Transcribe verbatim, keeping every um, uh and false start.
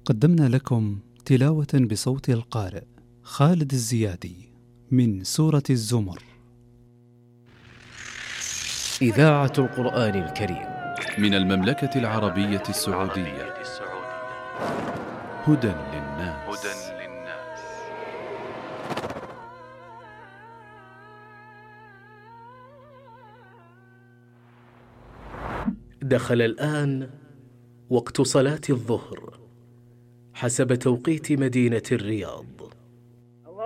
قدمنا لكم تلاوة بصوت القارئ خالد الزيادي من سورة الزمر. إذاعة القرآن الكريم من المملكة العربية السعودية. هدى للناس. دخل الآن وقت صلاة الظهر حسب توقيت مدينة الرياض.